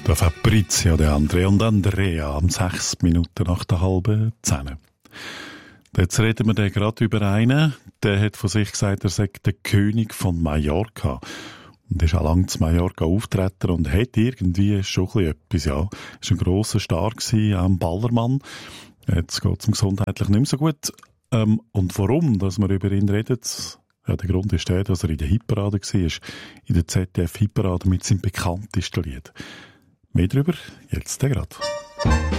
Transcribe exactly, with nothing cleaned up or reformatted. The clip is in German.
Der Fabrizio, der Andrea und Andrea am sechs Minuten nach der halben zehn. Jetzt reden wir dann gerade über einen, der hat von sich gesagt, er sei der König von Mallorca. Und ist auch lange zu Mallorca auftreten und hat irgendwie schon ein bisschen etwas, ja. Ist ein grosser Star gewesen, auch ein Ballermann. Jetzt geht es ihm gesundheitlich nicht mehr so gut. Ähm, und warum, dass wir über ihn reden? Ja, der Grund ist der, dass er in der Hitparade war, in der Z D F-Hitparade mit seinem bekanntesten Lied. Mehr darüber jetzt gerade.